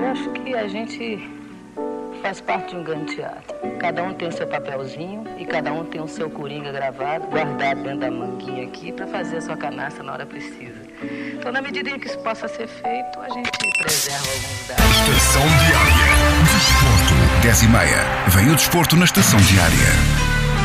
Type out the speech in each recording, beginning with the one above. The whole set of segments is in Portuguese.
acho que a gente faz parte de um grande teatro. Cada um tem o seu papelzinho e cada um tem o seu coringa gravado, guardado dentro da manguinha aqui para fazer a sua canastra na hora precisa. Então, na medida em que isso possa ser feito, a gente preserva alguns dados. Estação Diária. Desporto, 10h30. Vem o desporto na Estação Diária.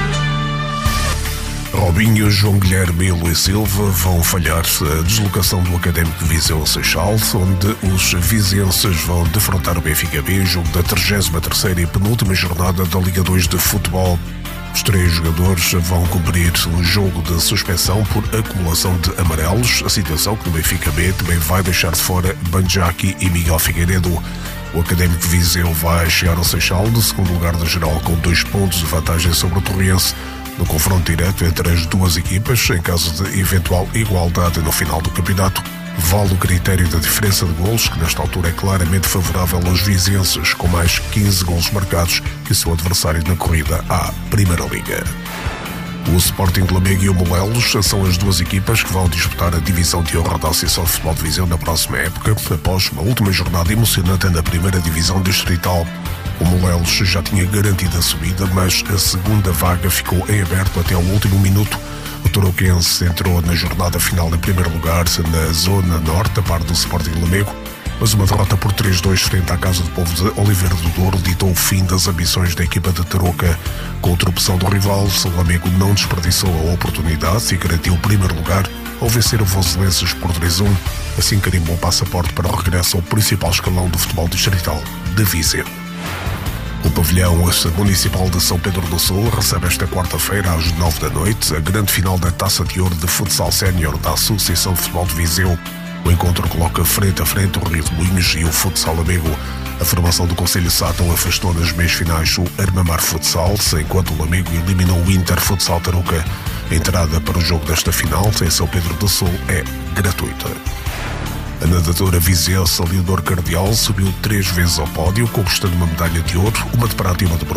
Robinho, João Guilherme e Luís Silva vão falhar a deslocação do Académico de Viseu a Seixal, onde os vizienses vão defrontar o Benfica B, jogo da 33ª e penúltima jornada da Liga 2 de Futebol. Os 3 jogadores vão cumprir um jogo de suspensão por acumulação de amarelos, a situação que no Benfica B também vai deixar de fora Banjaki e Miguel Figueiredo. O Académico de Viseu vai chegar ao Seixal de segundo lugar da geral com 2 pontos de vantagem sobre o Torriense. No confronto direto entre as duas equipas, em caso de eventual igualdade no final do campeonato, vale o critério da diferença de golos, que nesta altura é claramente favorável aos vizienses, com mais 15 golos marcados que o seu adversário na corrida à Primeira Liga. O Sporting de Lamego e o Molelos são as duas equipas que vão disputar a divisão de honra da Associação de Futebol de Viseu na próxima época, após uma última jornada emocionante na primeira divisão distrital. O Molelos já tinha garantido a subida, mas a segunda vaga ficou em aberto até ao último minuto. O Tarouquense entrou na jornada final em primeiro lugar na zona norte, a par do Sporting de Lamego, mas uma derrota por 3-2 frente à Casa do Povo de Oliveira do Douro ditou o fim das ambições da equipa de Tarouca. Com a tropeção do rival, o Lamego não desperdiçou a oportunidade e garantiu o primeiro lugar ao vencer o Voselenses por 3-1, assim carimbou o passaporte para o regresso ao principal escalão do futebol distrital de Viseu. O pavilhão municipal de São Pedro do Sul recebe esta quarta-feira às 9h a grande final da Taça de Ouro de Futsal Sénior da Associação de Futebol de Viseu. O encontro coloca frente a frente o Rio de Moinhos e o Futsal Lamego. A formação do Conselho Sátão afastou nas meias finais o Armamar Futsal, enquanto o Lamego eliminou o Inter Futsal Tarouca. A entrada para o jogo desta final em São Pedro do Sul é gratuita. A nadadora viziense Leonor Cardial subiu 3 vezes ao pódio, conquistando uma medalha de ouro, uma de prata e uma de bronze.